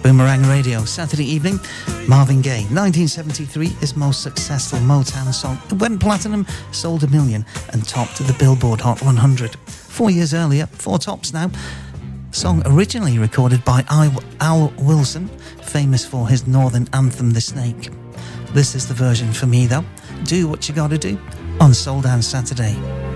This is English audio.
Boomerang Radio, Saturday evening. Marvin Gaye, 1973, his most successful Motown song. It went platinum, sold 1 million, and topped the Billboard Hot 100. 4 years earlier, 4 tops now. Song originally recorded by Al Wilson, famous for his northern anthem, The Snake. This is the version for me, though. Do What You Gotta Do on Soul Dance Saturday.